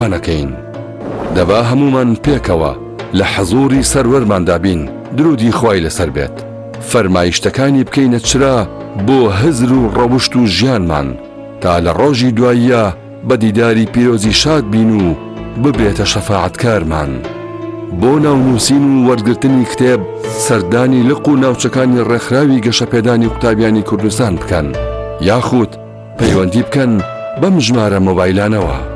نەکەین. دەبا هەمومان پێکەوە لە حەزوری سەروەرماندا بین، درودی خوای لەسەر بێت. فەرمایشتەکانی بکەینە چرا بۆ هزر و ڕەوشت و ژیانمان، تا لە ڕۆژی دواییە بە دیداری پیرۆزی شاد بین و ببێتە شەفاعەتکارمان. بۆ ناونووسین و وەرگرتنی کتێب سەردانی لق و ناوچەکانی ڕێکخراوی گەشەپێدانی قوتابیانی کوردستان بکەن، یاخود پەیوەندی بکەن بەم ژمارە مۆبایلانەوە.